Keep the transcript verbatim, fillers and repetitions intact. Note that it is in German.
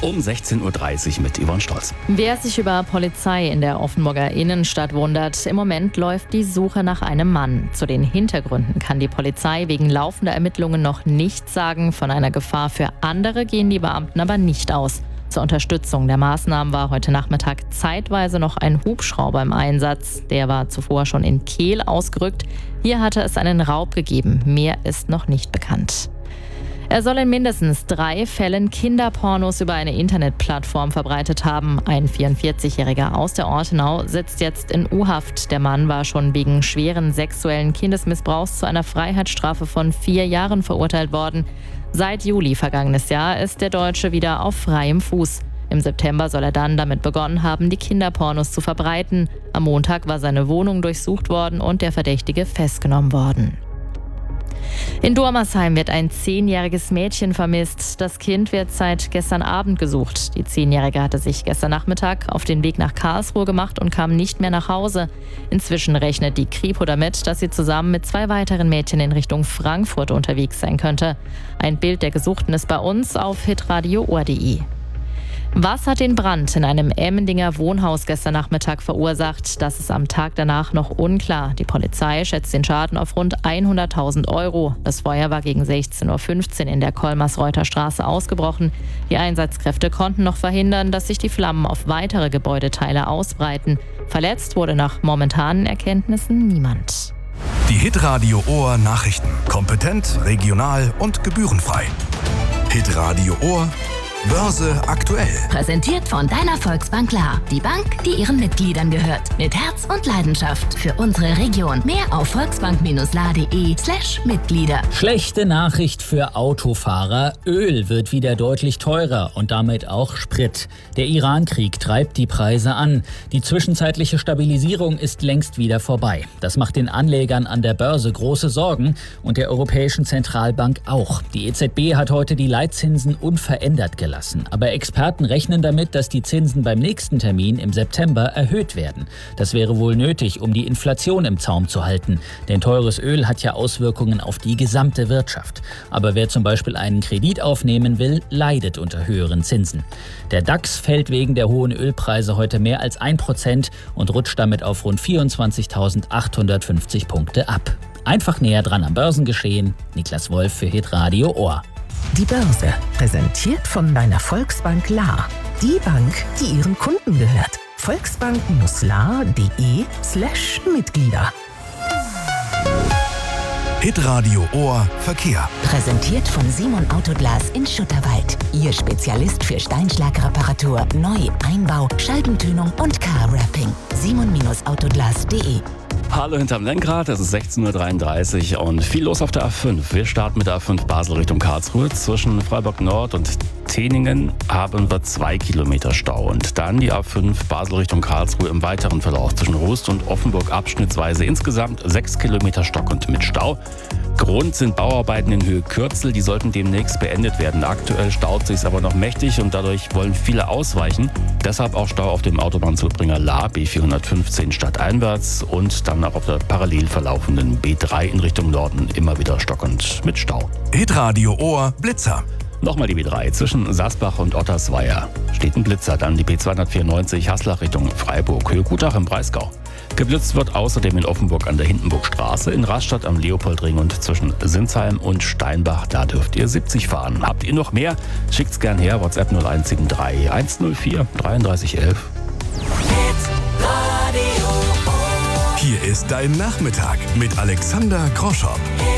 Um sechzehn Uhr dreißig mit Yvonne Stolz. Wer sich über Polizei in der Offenburger Innenstadt wundert, im Moment läuft die Suche nach einem Mann. Zu den Hintergründen kann die Polizei wegen laufender Ermittlungen noch nichts sagen. Von einer Gefahr für andere gehen die Beamten aber nicht aus. Zur Unterstützung der Maßnahmen war heute Nachmittag zeitweise noch ein Hubschrauber im Einsatz. Der war zuvor schon in Kehl ausgerückt. Hier hatte es einen Raub gegeben. Mehr ist noch nicht bekannt. Er soll in mindestens drei Fällen Kinderpornos über eine Internetplattform verbreitet haben. Ein vierundvierzigjähriger aus der Ortenau sitzt jetzt in U-Haft. Der Mann war schon wegen schweren sexuellen Kindesmissbrauchs zu einer Freiheitsstrafe von vier Jahren verurteilt worden. Seit Juli vergangenes Jahr ist der Deutsche wieder auf freiem Fuß. Im September soll er dann damit begonnen haben, die Kinderpornos zu verbreiten. Am Montag war seine Wohnung durchsucht worden und der Verdächtige festgenommen worden. In Dormersheim wird ein zehnjähriges Mädchen vermisst. Das Kind wird seit gestern Abend gesucht. Die Zehnjährige hatte sich gestern Nachmittag auf den Weg nach Karlsruhe gemacht und kam nicht mehr nach Hause. Inzwischen rechnet die Kripo damit, dass sie zusammen mit zwei weiteren Mädchen in Richtung Frankfurt unterwegs sein könnte. Ein Bild der Gesuchten ist bei uns auf hitradio ohr punkt de. Was hat den Brand in einem Emmendinger Wohnhaus gestern Nachmittag verursacht? Das ist am Tag danach noch unklar. Die Polizei schätzt den Schaden auf rund hunderttausend Euro. Das Feuer war gegen sechzehn Uhr fünfzehn in der Kolmersreuther Straße ausgebrochen. Die Einsatzkräfte konnten noch verhindern, dass sich die Flammen auf weitere Gebäudeteile ausbreiten. Verletzt wurde nach momentanen Erkenntnissen niemand. Die Hitradio Ohr Nachrichten. Kompetent, regional und gebührenfrei. Hitradio Ohr Börse aktuell. Präsentiert von deiner Volksbank Lahr. Die Bank, die ihren Mitgliedern gehört. Mit Herz und Leidenschaft für unsere Region. Mehr auf volksbank lahr punkt de slash Mitglieder. Schlechte Nachricht für Autofahrer. Öl wird wieder deutlich teurer und damit auch Sprit. Der Iran-Krieg treibt die Preise an. Die zwischenzeitliche Stabilisierung ist längst wieder vorbei. Das macht den Anlegern an der Börse große Sorgen und der Europäischen Zentralbank auch. Die E Z B hat heute die Leitzinsen unverändert gelassen. Aber Experten rechnen damit, dass die Zinsen beim nächsten Termin im September erhöht werden. Das wäre wohl nötig, um die Inflation im Zaum zu halten. Denn teures Öl hat ja Auswirkungen auf die gesamte Wirtschaft. Aber wer zum Beispiel einen Kredit aufnehmen will, leidet unter höheren Zinsen. Der DAX fällt wegen der hohen Ölpreise heute mehr als ein Prozent und rutscht damit auf rund vierundzwanzigtausendachthundertfünfzig Punkte ab. Einfach näher dran am Börsengeschehen. Niklas Wolf für Hitradio Ohr. Die Börse, präsentiert von deiner Volksbank Lahr. Die Bank, die ihren Kunden gehört. volksbank-lahr punkt de slash Mitglieder. Hitradio Ohr Verkehr. Präsentiert von Simon Autoglas in Schutterwald. Ihr Spezialist für Steinschlagreparatur, Neu-, Einbau, Scheibentönung und Car-Wrapping. simon autoglas punkt de. Hallo hinterm Lenkrad, es ist sechzehn Uhr dreiunddreißig und viel los auf der A fünf. Wir starten mit der A fünf Basel Richtung Karlsruhe. Zwischen Freiburg Nord und Teningen haben wir zwei Kilometer Stau. Und dann die A fünf Basel Richtung Karlsruhe im weiteren Verlauf zwischen Rust und Offenburg abschnittsweise insgesamt sechs Kilometer stockend mit Stau. Grund sind Bauarbeiten in Höhe Kürzel, die sollten demnächst beendet werden. Aktuell staut sich aber noch mächtig und dadurch wollen viele ausweichen. Deshalb auch Stau auf dem Autobahnzubringer Lahr B vierhundertfünfzehn stadteinwärts und dann auch auf der parallel verlaufenden B drei in Richtung Norden immer wieder stockend mit Stau. Hitradio Ohr Blitzer. Nochmal die B drei zwischen Sasbach und Ottersweier. Steht ein Blitzer, dann die B zweihundertvierundneunzig Haslach Richtung Freiburg, Höhe Gutach im Breisgau. Geblitzt wird außerdem in Offenburg an der Hindenburgstraße, in Rastatt am Leopoldring und zwischen Sinsheim und Steinbach. Da dürft ihr siebzig fahren. Habt ihr noch mehr? Schickt's gern her. WhatsApp null eins sieben drei eins null vier dreiunddreißig elf. Hier ist dein Nachmittag mit Alexander Groschow.